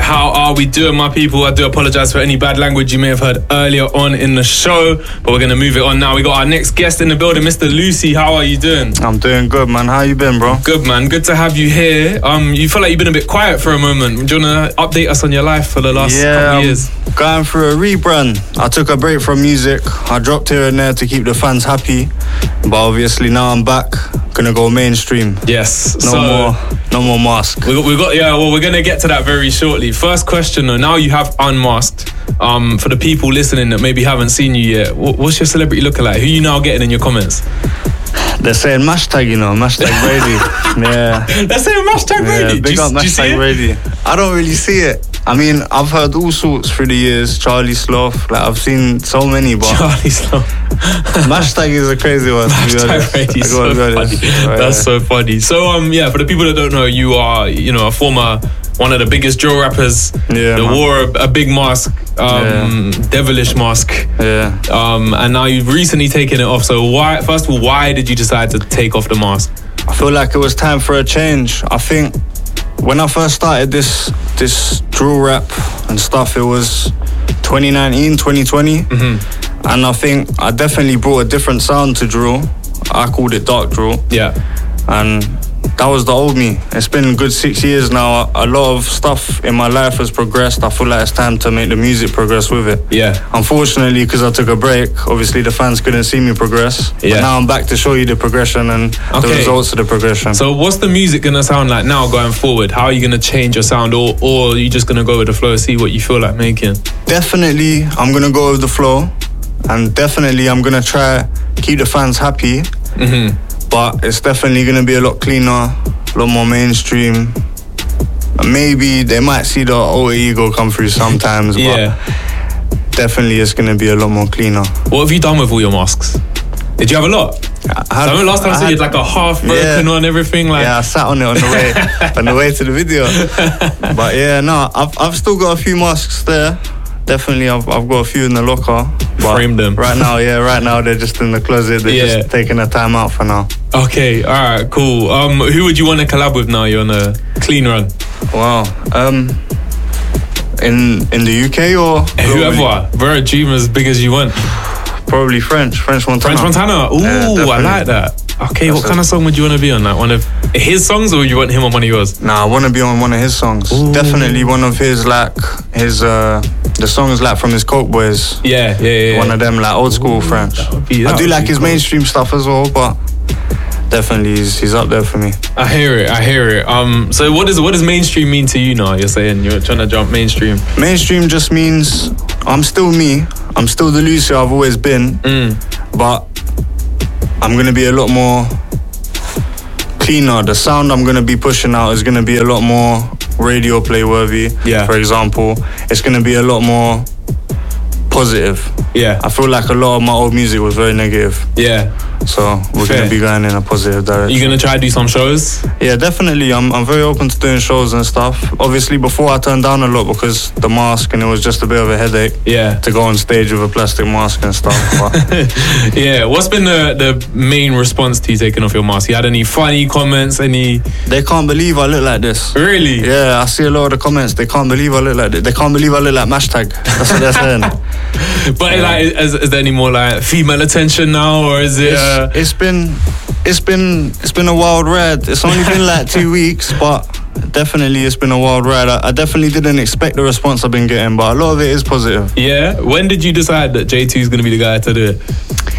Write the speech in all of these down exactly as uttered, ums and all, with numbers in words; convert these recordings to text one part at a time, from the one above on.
how are we doing, my people? I do apologise for any bad language you may have heard earlier on in the show, but we're going to move it on now. We got our next guest in the building, Mister Lucy. How are you doing? I'm doing good, man. How you been, bro? Good, man. Good to have you here. Um, you feel like you've been a bit quiet for a moment. Do you want to update us on your life for the last yeah, couple of years? I'm going through a rebrand. I took a break from music. I dropped here and there to keep the fans happy, but obviously now I'm back. Gonna go mainstream. Yes. No so, more, no more mask. We got, we got, yeah. Well, we're gonna get to that very shortly. First question, though. Now you have unmasked. Um, for the people listening that maybe haven't seen you yet, what's your celebrity looking like? Who you now getting in your comments? They're saying Mashtag, you know, Mashtag Brady. Yeah. They're saying Mashtag Brady. Yeah, big up Mashtag Brady. I don't really see it. I mean, I've heard all sorts through the years. Charlie Sloth, like I've seen so many, but Charlie Sloth. Mashtag is a crazy one. Mashtag Brady is so funny. Right, That's yeah. so funny. So um, yeah, for the people that don't know, you are, you know, a former one of the biggest drill rappers. Yeah, that man. wore a, a big mask, um, yeah. devilish mask. Yeah. Um, and now you've recently taken it off. So why? First of all, why did you decide to take off the mask? I feel like it was time for a change. I think when I first started this this drill rap and stuff, it was twenty nineteen, twenty twenty. Mm-hmm. And I think I definitely brought a different sound to drill. I called it dark drill. Yeah. And that was the old me. It's been a good six years now. A lot of stuff in my life has progressed. I feel like it's time to make the music progress with it. Yeah. Unfortunately, because I took a break, obviously the fans couldn't see me progress. Yeah. But now I'm back to show you the progression and okay. the results of the progression. So what's the music going to sound like now going forward? How are you going to change your sound, or, or are you just going to go with the flow, see what you feel like making? Definitely, I'm going to go with the flow. And definitely, I'm going to try keep the fans happy. Mm-hmm. But it's definitely going to be a lot cleaner, a lot more mainstream. Maybe they might see the alter ego come through sometimes, yeah. but definitely it's going to be a lot more cleaner. What have you done with all your masks? Did you have a lot? I had, so last time I saw you had like a half broken yeah, one, everything. Like yeah, I sat on it on the way on the way to the video. But yeah, no, I've I've still got a few masks there. Definitely, I've I've got a few in the locker. Frame them. Right now, yeah, right now they're just in the closet. They're yeah. just taking a time out for now. Okay, all right, cool. Um, who would you want to collab with now? You're on a clean run. Wow. Um, in in the U K or whoever. Very dream as big as you want. Probably French, French Montana. French Montana. Ooh, yeah, I like that. Okay, That's what kind it. of song would you want to be on? Like one of his songs, or would you want him on one of yours? Nah, I want to be on one of his songs. Ooh. Definitely one of his, like his uh, the songs like from his Coke Boys. Yeah, yeah, yeah. One of them, like old school Ooh, French. Be, I do like his cool. mainstream stuff as well, but definitely he's, he's up there for me. I hear it. I hear it. Um, so what does what does mainstream mean to you now? You're saying you're trying to jump mainstream. Mainstream just means I'm still me. I'm still the Lucy I've always been, mm. but I'm gonna be a lot more cleaner. The sound I'm gonna be pushing out is gonna be a lot more radio play worthy. Yeah. For example, it's gonna be a lot more positive. Yeah. I feel like a lot of my old music was very negative. Yeah. So we're Fair. gonna be going in a positive direction. You gonna try to do some shows? Yeah, definitely. I'm I'm very open to doing shows and stuff. Obviously, before I turned down a lot because the mask and it was just a bit of a headache. Yeah. To go on stage with a plastic mask and stuff. But yeah. What's been the the main response to you taking off your mask? You had any funny comments? Any? They can't believe I look like this. Really? Yeah. I see a lot of the comments. They can't believe I look like this. They can't believe I look like Mashtag. That's what they're saying. But yeah. like, is, is there any more like female attention now, or is it? It's, uh... it's been, it's been, it's been a wild ride. It's only been like two weeks, but definitely it's been a wild ride. I, I definitely didn't expect the response I've been getting, but a lot of it is positive. Yeah. When did you decide that J two is going to be the guy to do it?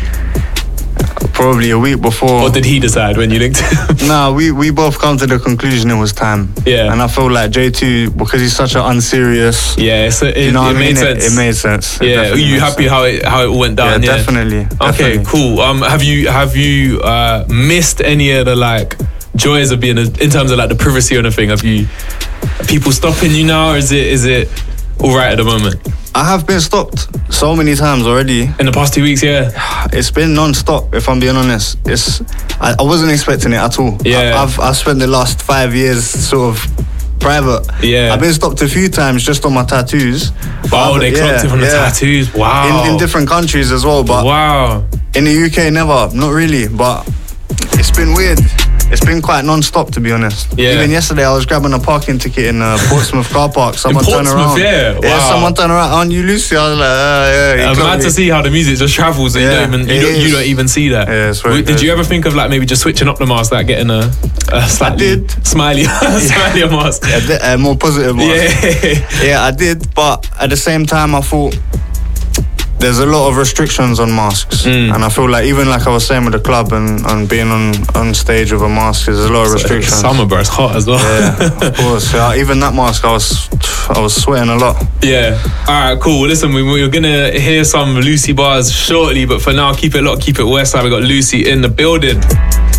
Probably a week before. Or did he decide when you linked him? Nah, we, we both come to the conclusion it was time. Yeah. And I feel like J two, because he's such an unserious... Yeah, so it, you know it made mean? sense. It, it made sense. Yeah, are you happy sense. how it how it went down? Yeah, yeah? definitely. Okay, definitely. cool. Um, have you have you uh, missed any of the like joys of being a, in terms of like the privacy or anything? Have you are people stopping you now, or is it is it all right at the moment? I have been stopped so many times already. In the past two weeks, yeah? It's been non-stop, if I'm being honest. It's I, I wasn't expecting it at all. Yeah. I, I've, I've spent the last five years sort of private. Yeah. I've been stopped a few times just on my tattoos. Oh, they clocked it from the yeah. tattoos. Wow. In, in different countries as well, but wow. in the U K, never. Not really, but it's been weird. it's been quite non-stop, to be honest. Yeah. Even yesterday, I was grabbing a parking ticket in uh, Portsmouth car park. Someone in turned Portsmouth, around. yeah. Wow. Yeah, someone turned around. Aren't you Lucy? I was like, uh, yeah. I'm mad to see how the music just travels and Yeah, you don't even you it don't, you is. don't even see that. Yeah, it's very Did good. you ever think of like maybe just switching up the mask, like getting a, a slightly did. smiley smiley mask? A bit, uh, more positive mask. Yeah. Yeah, I did, but at the same time, I thought there's a lot of restrictions on masks, Mm. and I feel like even like I was saying with the club and, and being on, on stage with a mask, there's a lot of restrictions. Summer, bro, it's hot as well. Yeah, of course. Yeah, even that mask, I was I was sweating a lot. Yeah. All right, cool. Well, listen, we, we're gonna hear some Lucy bars shortly, but for now, keep it locked, keep it Westside. We got Lucy in the building.